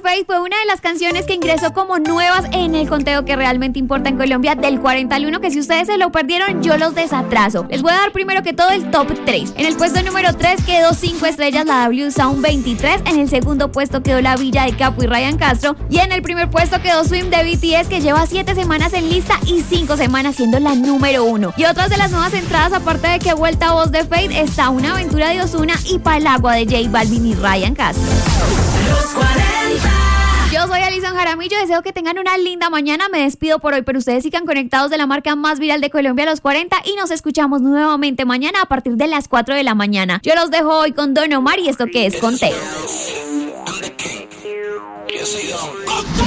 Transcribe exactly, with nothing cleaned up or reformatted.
Fate fue una de las canciones que ingresó como nuevas en el conteo que realmente importa en Colombia del cuarenta al uno, que si ustedes se lo perdieron, yo los desatraso. Les voy a dar primero que todo el top tres. En el puesto número tres quedó cinco estrellas la W Sound veintitrés. En el segundo puesto quedó La Villa de Capo y Ryan Castro. Y en el primer puesto quedó Swim de B T S, que lleva siete semanas en lista y cinco semanas siendo la número uno. Y otras de las nuevas entradas, aparte de que vuelta a voz de Fate, está Una Aventura de Ozuna y Palagua de J Balvin y Ryan Castro. Los cuarenta. Yo soy Alison Jaramillo, deseo que tengan una linda mañana. Me despido por hoy, pero ustedes sigan conectados de la marca más viral de Colombia, Los cuarenta, y nos escuchamos nuevamente mañana a partir de las cuatro de la mañana. Yo los dejo hoy con Don Omar y esto que es Conteo. Yes, I am.